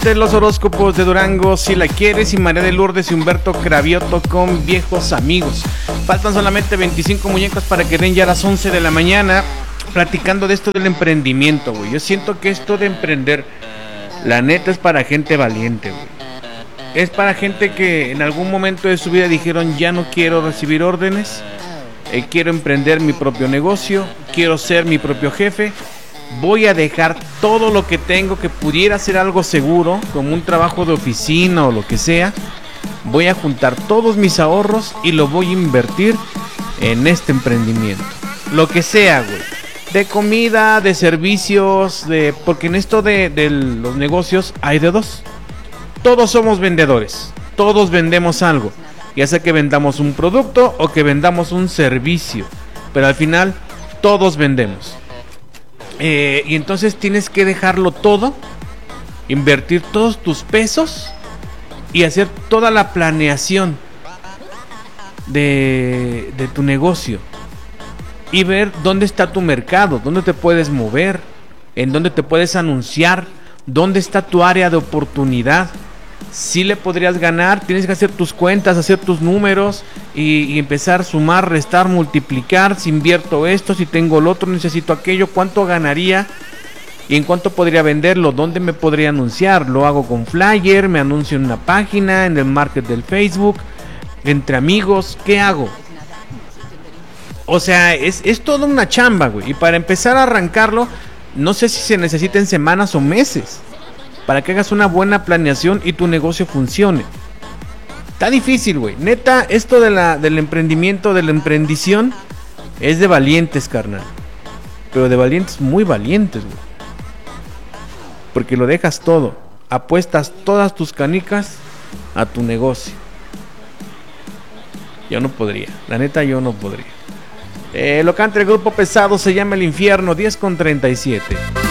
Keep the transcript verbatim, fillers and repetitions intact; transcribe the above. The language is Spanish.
de los horóscopos de Durango, Si la quieres, y María de Lourdes y Humberto Cravioto con Viejos Amigos. Faltan solamente veinticinco muñecos para que den ya las once de la mañana, platicando de esto del emprendimiento, güey. Yo siento que esto de emprender, la neta, es para gente valiente, güey. Es para gente que en algún momento de su vida dijeron, ya no quiero recibir órdenes, eh, quiero emprender mi propio negocio, quiero ser mi propio jefe. Voy a dejar todo lo que tengo que pudiera ser algo seguro, como un trabajo de oficina o lo que sea. Voy a juntar todos mis ahorros y lo voy a invertir en este emprendimiento. Lo que sea, güey. De comida, de servicios, de porque en esto de, de los negocios hay de dos. Todos somos vendedores. Todos vendemos algo. Ya sea que vendamos un producto o que vendamos un servicio. Pero al final, todos vendemos. Eh, y entonces tienes que dejarlo todo, invertir todos tus pesos y hacer toda la planeación de, de tu negocio y ver dónde está tu mercado, dónde te puedes mover, en dónde te puedes anunciar, dónde está tu área de oportunidad. Si le podrías ganar, tienes que hacer tus cuentas, hacer tus números y, y empezar a sumar, restar, multiplicar. Si invierto esto, si tengo lo otro, necesito aquello, cuánto ganaría y en cuánto podría venderlo, dónde me podría anunciar. Lo hago con flyer, me anuncio en una página, en el market del Facebook, entre amigos. ¿Qué hago? O sea, es, es toda una chamba, güey. Y para empezar a arrancarlo, no sé si se necesiten semanas o meses para que hagas una buena planeación y tu negocio funcione. Está difícil, güey. Neta, esto de la, del emprendimiento, de la emprendición, es de valientes, carnal. Pero de valientes muy valientes, güey. Porque lo dejas todo. Apuestas todas tus canicas a tu negocio. Yo no podría. La neta, yo no podría. Eh, lo canta el grupo Pesado, se llama El Infierno, diez con treinta y siete.